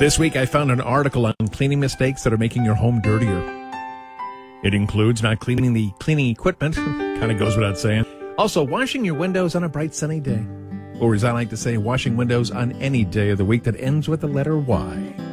This week I found an article on cleaning mistakes that are making your home dirtier. It includes not cleaning the cleaning equipment, kind of goes without saying. Also, washing your windows on a bright sunny day. Or as I like to say, washing windows on any day of the week that ends with the letter Y.